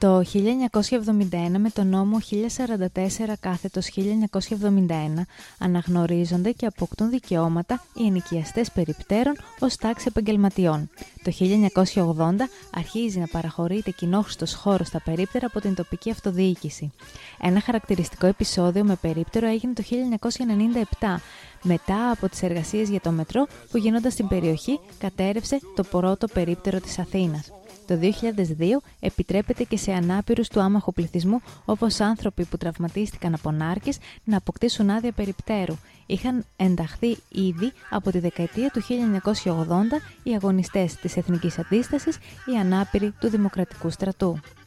Το 1971 με τον νόμο 1044/1971 αναγνωρίζονται και αποκτούν δικαιώματα οι ενοικιαστές περιπτέρων ως τάξη επαγγελματιών. Το 1980 αρχίζει να παραχωρείται κοινόχρηστος χώρος στα περίπτερα από την τοπική αυτοδιοίκηση. Ένα χαρακτηριστικό επεισόδιο με περίπτερο έγινε το 1997, μετά από τις εργασίες για το μετρό που γίνονταν στην περιοχή κατέρευσε το πρώτο περίπτερο της Αθήνας. Το 2002 επιτρέπεται και σε ανάπηρους του άμαχου πληθυσμού, όπως άνθρωποι που τραυματίστηκαν από νάρκες, να αποκτήσουν άδεια περιπτέρου. Είχαν ενταχθεί ήδη από τη δεκαετία του 1980 οι αγωνιστές της Εθνικής Αντίστασης, οι ανάπηροι του Δημοκρατικού Στρατού.